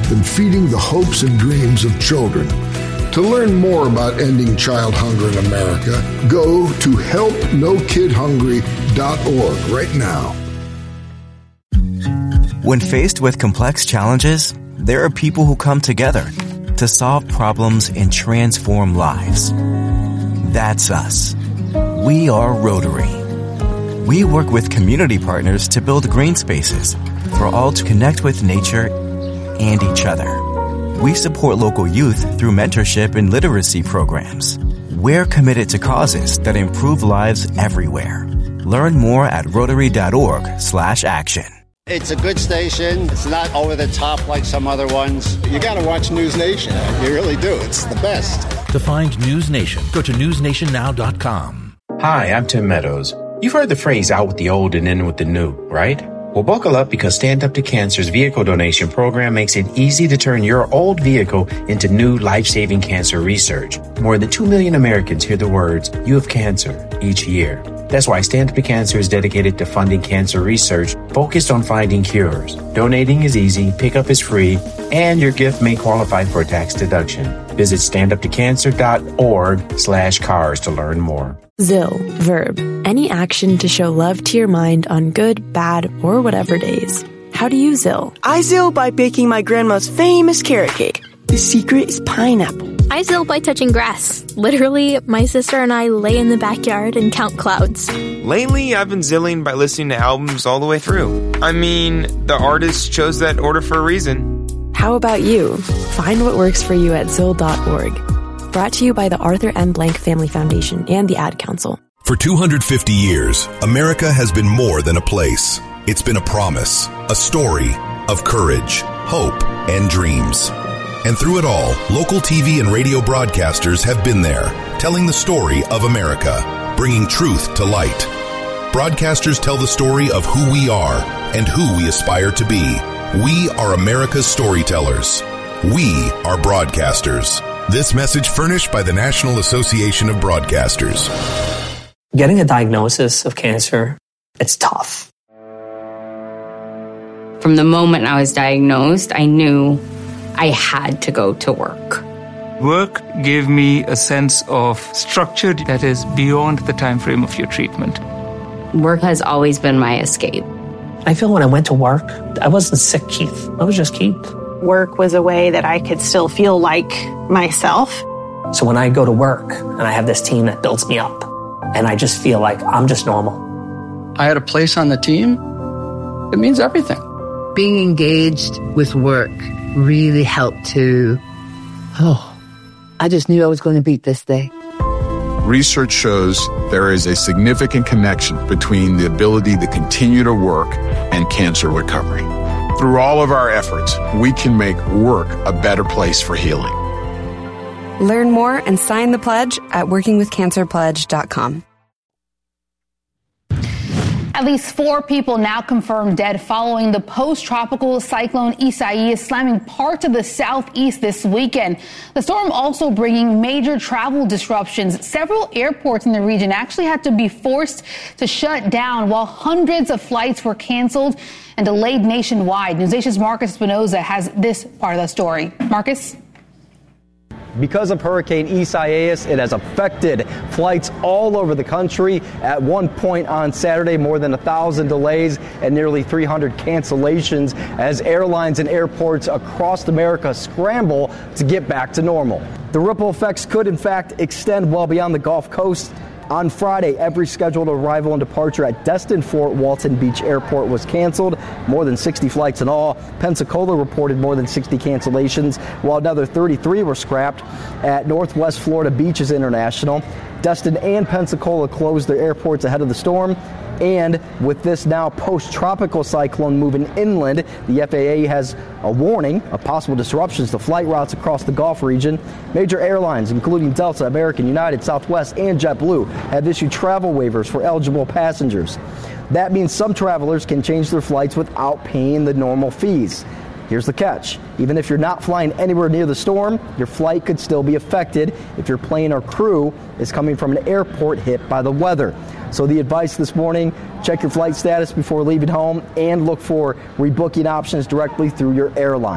than feeding the hopes and dreams of children. To learn more about ending child hunger in America, go to helpnokidhungry.org right now. When faced with complex challenges, there are people who come together to solve problems and transform lives. That's us. We are Rotary. We work with community partners to build green spaces for all to connect with nature and each other. We support local youth through mentorship and literacy programs. We're committed to causes that improve lives everywhere. Learn more at Rotary.org/action. It's a good station. It's not over the top like some other ones. You got to watch News Nation. You really do. It's the best. To find News Nation, go to newsnationnow.com. Hi, I'm Tim Meadows. You've heard the phrase out with the old and in with the new, right? Well, buckle up because Stand Up to Cancer's vehicle donation program makes it easy to turn your old vehicle into new life-saving cancer research. More than 2 million Americans hear the words, "You have cancer," each year. That's why Stand Up to Cancer is dedicated to funding cancer research focused on finding cures. Donating is easy, pickup is free, and your gift may qualify for a tax deduction. Visit standuptocancer.org/cars to learn more. ZIL, verb, any action to show love to your mind on good, bad, or whatever days. How do you ZIL? I ZIL by baking my grandma's famous carrot cake. The secret is pineapple. I ZIL by touching grass. Literally, my sister and I lay in the backyard and count clouds. Lately, I've been zilling by listening to albums all the way through. I mean, the artist chose that order for a reason. How about you? Find what works for you at ZIL.org. Brought to you by the Arthur M. Blank Family Foundation and the Ad Council. For 250 years, America has been more than a place. It's been a promise, a story of courage, hope, and dreams. And through it all, local TV and radio broadcasters have been there, telling the story of America, bringing truth to light. Broadcasters tell the story of who we are and who we aspire to be. We are America's storytellers. We are broadcasters. This message furnished by the National Association of Broadcasters. Getting a diagnosis of cancer, it's tough. From the moment I was diagnosed, I knew I had to go to work. Work gave me a sense of structure that is beyond the time frame of your treatment. Work has always been my escape. I feel when I went to work, I wasn't sick Keith. I was just Keith. Work was a way that I could still feel like myself. So when I go to work and I have this team that builds me up and I just feel like I'm just normal. I had a place on the team. It means everything. Being engaged with work really helped to, I just knew I was going to beat this day. Research shows there is a significant connection between the ability to continue to work and cancer recovery. Through all of our efforts, we can make work a better place for healing. Learn more and sign the pledge at workingwithcancerpledge.com. At least 4 people now confirmed dead following the post-tropical cyclone Isaias slamming parts of the southeast this weekend. The storm also bringing major travel disruptions. Several airports in the region actually had to be forced to shut down while hundreds of flights were canceled and delayed nationwide. NewsNation's Marcus Espinoza has this part of the story. Marcus? Because of Hurricane Isaias, it has affected flights all over the country. At one point on Saturday, more than 1,000 delays and nearly 300 cancellations as airlines and airports across America scramble to get back to normal. The ripple effects could, in fact, extend well beyond the Gulf Coast. On Friday, every scheduled arrival and departure at Destin Fort Walton Beach Airport was canceled, more than 60 flights in all. Pensacola reported more than 60 cancellations, while another 33 were scrapped at Northwest Florida Beaches International. Destin and Pensacola closed their airports ahead of the storm. And with this now post-tropical cyclone moving inland, the FAA has a warning of possible disruptions to flight routes across the Gulf region. Major airlines, including Delta, American, United, Southwest, and JetBlue, have issued travel waivers for eligible passengers. That means some travelers can change their flights without paying the normal fees. Here's the catch. Even if you're not flying anywhere near the storm, your flight could still be affected if your plane or crew is coming from an airport hit by the weather. So the advice this morning, check your flight status before leaving home and look for rebooking options directly through your airline.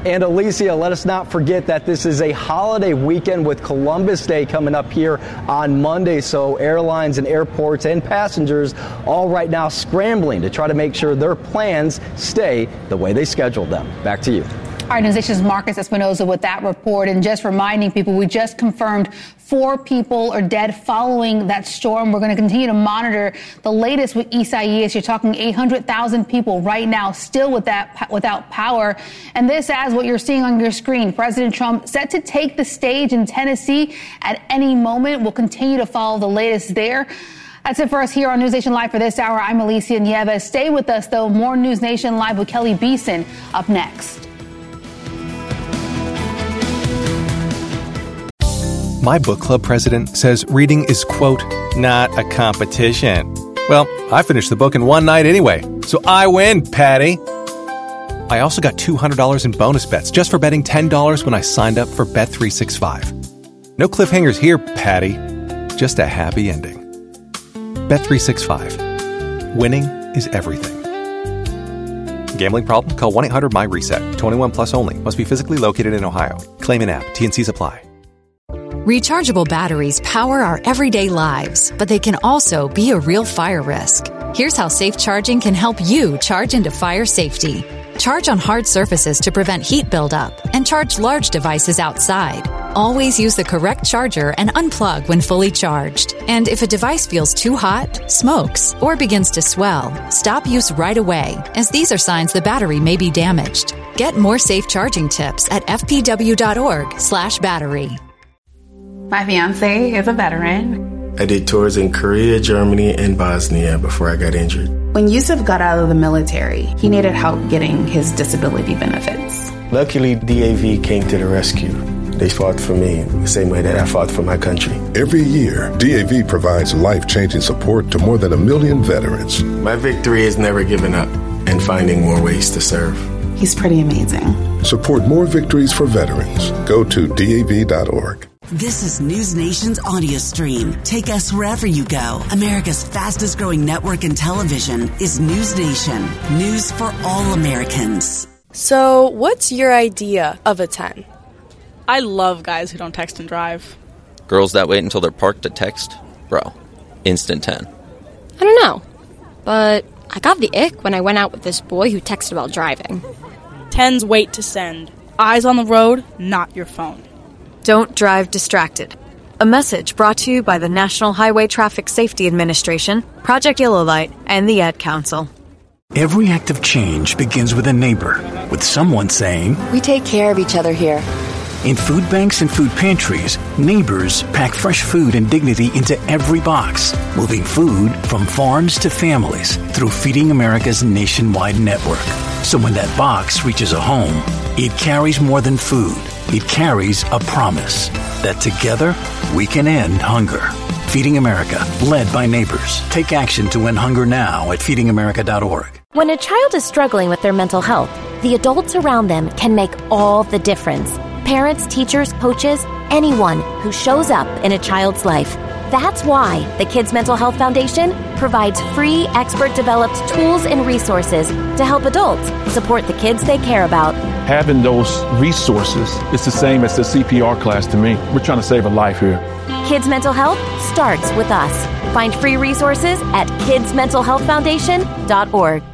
And Alicia, let us not forget that this is a holiday weekend with Columbus Day coming up here on Monday. So airlines and airports and passengers all right now scrambling to try to make sure their plans stay the way they scheduled them. Back to you. All right, News Nation's Marcus Espinoza with that report. And just reminding people, we just confirmed 4 people are dead following that storm. We're going to continue to monitor the latest with Isaias. You're talking 800,000 people right now still without power. And this, as what you're seeing on your screen, President Trump set to take the stage in Tennessee at any moment. We'll continue to follow the latest there. That's it for us here on News Nation Live for this hour. I'm Alicia Nieves. Stay with us, though. More News Nation Live with Kelly Beeson up next. My book club president says reading is, quote, not a competition. Well, I finished the book in one night anyway, so I win, Patty. I also got $200 in bonus bets just for betting $10 when I signed up for Bet365. No cliffhangers here, Patty. Just a happy ending. Bet365. Winning is everything. Gambling problem? Call 1-800-MY-RESET. 21 plus only. Must be physically located in Ohio. Claim an app. T&Cs apply. Rechargeable batteries power our everyday lives, but they can also be a real fire risk. Here's how safe charging can help you charge into fire safety. Charge on hard surfaces to prevent heat buildup, and charge large devices outside. Always use the correct charger and unplug when fully charged. And if a device feels too hot, smokes, or begins to swell, stop use right away, as these are signs the battery may be damaged. Get more safe charging tips at fpw.org/battery. My fiance is a veteran. I did tours in Korea, Germany, and Bosnia before I got injured. When Yusuf got out of the military, he needed help getting his disability benefits. Luckily, DAV came to the rescue. They fought for me the same way that I fought for my country. Every year, DAV provides life-changing support to more than 1 million veterans. My victory is never giving up and finding more ways to serve. He's pretty amazing. Support more victories for veterans. Go to DAV.org. This is News Nation's audio stream. Take us wherever you go. America's fastest growing network in television is News Nation. News for all Americans. So, what's your idea of a 10? I love guys who don't text and drive. Girls that wait until they're parked to text? Bro, instant 10. I don't know, but I got the ick when I went out with this boy who texted while driving. 10s wait to send. Eyes on the road, not your phone. Don't drive distracted. A message brought to you by the National Highway Traffic Safety Administration, Project Yellow Light, and the Ad Council. Every act of change begins with a neighbor, with someone saying, "We take care of each other here." In food banks and food pantries, neighbors pack fresh food and dignity into every box, moving food from farms to families through Feeding America's nationwide network. So when that box reaches a home, it carries more than food. It carries a promise that together we can end hunger. Feeding America, led by neighbors. Take action to end hunger now at feedingamerica.org. When a child is struggling with their mental health, the adults around them can make all the difference. Parents, teachers, coaches, anyone who shows up in a child's life. That's why the Kids Mental Health Foundation provides free, expert-developed tools and resources to help adults support the kids they care about. Having those resources is the same as the CPR class to me. We're trying to save a life here. Kids Mental Health starts with us. Find free resources at kidsmentalhealthfoundation.org.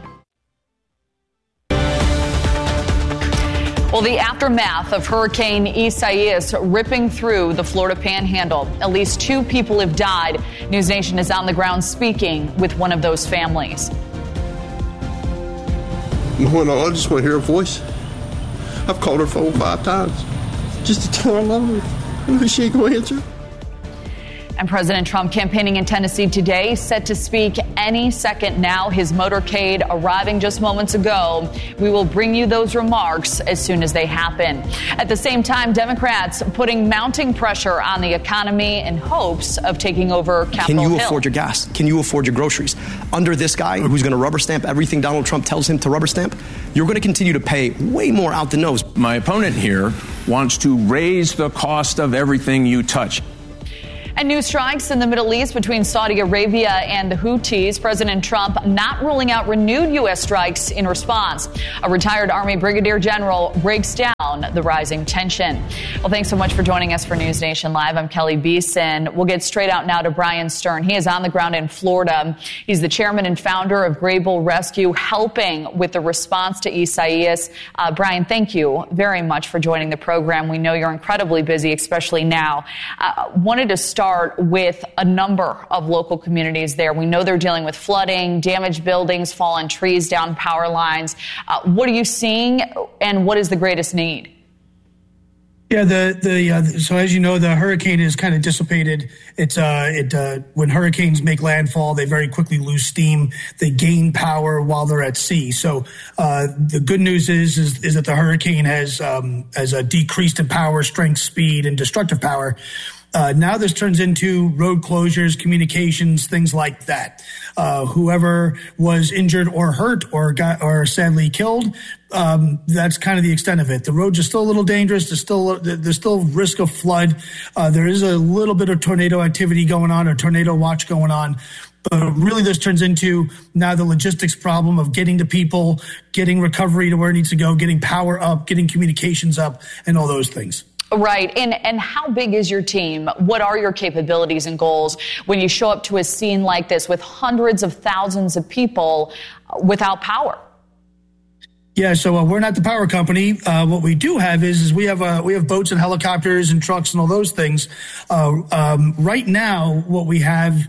Well, the aftermath of Hurricane Isaias ripping through the Florida Panhandle. At least 2 people have died. News Nation is on the ground speaking with one of those families. I just want to hear her voice. I've called her phone 5 times just to tell her I love her. I know she ain't going to answer. And President Trump campaigning in Tennessee today, set to speak any second now. His motorcade arriving just moments ago. We will bring you those remarks as soon as they happen. At the same time, Democrats putting mounting pressure on the economy in hopes of taking over Capitol Hill. Can you afford your gas? Can you afford your groceries? Under this guy who's going to rubber stamp everything Donald Trump tells him to rubber stamp, you're going to continue to pay way more out the nose. My opponent here wants to raise the cost of everything you touch. And new strikes in the Middle East between Saudi Arabia and the Houthis. President Trump not ruling out renewed U.S. strikes in response. A retired Army Brigadier General breaks down the rising tension. Well, thanks so much for joining us for News Nation Live. I'm Kelly Beeson. We'll get straight out now to Brian Stern. He is on the ground in Florida. He's the chairman and founder of Grable Rescue, helping with the response to Isaias. Brian, thank you very much for joining the program. We know you're incredibly busy, especially now. Wanted to start with a number of local communities there. We know they're dealing with flooding, damaged buildings, fallen trees, down power lines. What are you seeing, and what is the greatest need? Yeah, so as you know, the hurricane is kind of dissipated. When hurricanes make landfall, they very quickly lose steam. They gain power while they're at sea. So the good news is that the hurricane has decreased in power, strength, speed, and destructive power. Now this turns into road closures, communications, things like that. Whoever was injured or hurt or sadly killed, that's kind of the extent of it. The roads are still a little dangerous. There's still risk of flood. There is a little bit of tornado activity going on, or tornado watch going on. But really this turns into now the logistics problem of getting to people, getting recovery to where it needs to go, getting power up, getting communications up, and all those things. Right. And how big is your team? What are your capabilities and goals when you show up to a scene like this with hundreds of thousands of people without power? Yeah, so we're not the power company. What we do have is we have boats and helicopters and trucks and all those things. Right now, what we have,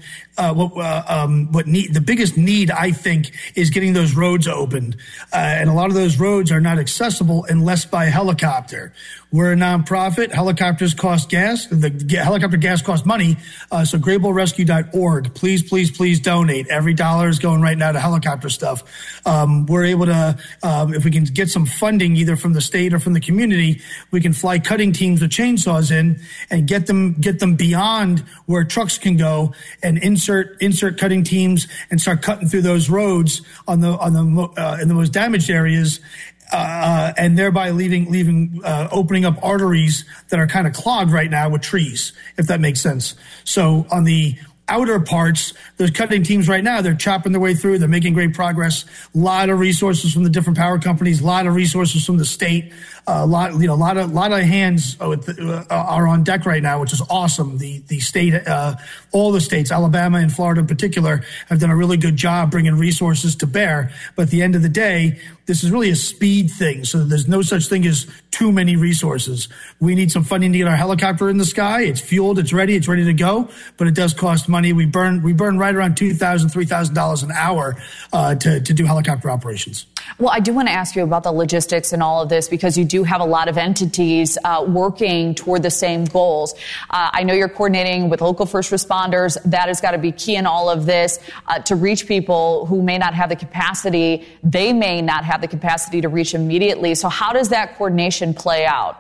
the biggest need, I think, is getting those roads opened. And a lot of those roads are not accessible unless by helicopter. We're a nonprofit. Helicopters cost gas. The helicopter gas costs money. So GrableRescue.org. Please donate. Every dollar is going right now to helicopter stuff. We're able to, if we can get some funding either from the state or from the community, we can fly cutting teams with chainsaws in and get them beyond where trucks can go and insert cutting teams and start cutting through those roads in the most damaged areas. And thereby opening up arteries that are kind of clogged right now with trees, if that makes sense. So on the outer parts, those cutting teams right now, they're chopping their way through. They're making great progress. A lot of resources from the different power companies, a lot of resources from the state. A lot of hands are on deck right now, which is awesome. The state, all the states, Alabama and Florida in particular, have done a really good job bringing resources to bear. But at the end of the day, this is really a speed thing. So there's no such thing as too many resources. We need some funding to get our helicopter in the sky. It's fueled. It's ready to go. But it does cost money. We burn right around $2,000, $3,000 an hour to do helicopter operations. Well, I do want to ask you about the logistics and all of this, because you do have a lot of entities working toward the same goals. I know you're coordinating with local first responders. That has got to be key in all of this to reach people who may not have the capacity. They may not have the capacity to reach immediately. So how does that coordination play out?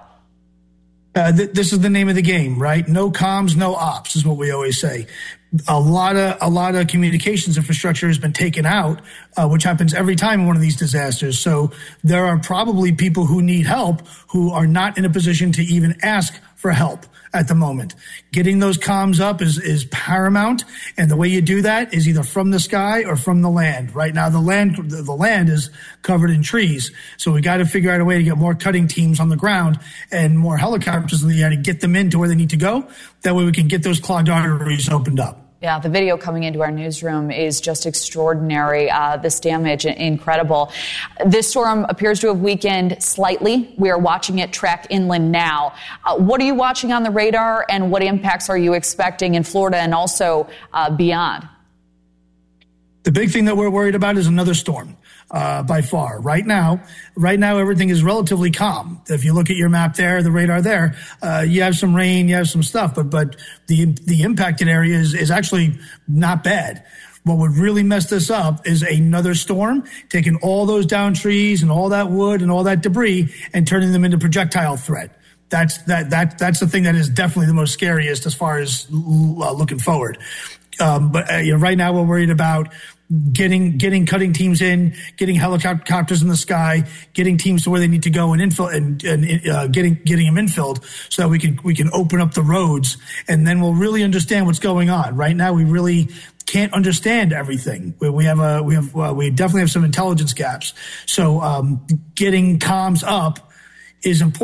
This is the name of the game, right? No comms, no ops is what we always say. A lot of communications infrastructure has been taken out, which happens every time in one of these disasters. So there are probably people who need help who are not in a position to even ask for help at the moment. Getting those comms up is paramount, and the way you do that is either from the sky or from the land. Right now, the land is covered in trees, so we got to figure out a way to get more cutting teams on the ground and more helicopters in the air to get them into where they need to go. That way, we can get those clogged arteries opened up. Yeah, the video coming into our newsroom is just extraordinary. This damage, incredible. This storm appears to have weakened slightly. We are watching it track inland now. What are you watching on the radar, and what impacts are you expecting in Florida and also beyond? The big thing that we're worried about is another storm. By far. Right now, everything is relatively calm. If you look at your map there, the radar there, you have some rain, you have some stuff, but the impacted area is actually not bad. What would really mess this up is another storm, taking all those down trees and all that wood and all that debris and turning them into projectile threat. That's the thing that is definitely the most scariest as far as looking forward. But right now we're worried about getting cutting teams in, getting helicopters in the sky, getting teams to where they need to go and infill and getting them infilled so that we can open up the roads, and then we'll really understand what's going on. Right now, we really can't understand everything. We definitely have some intelligence gaps. So getting comms up is important.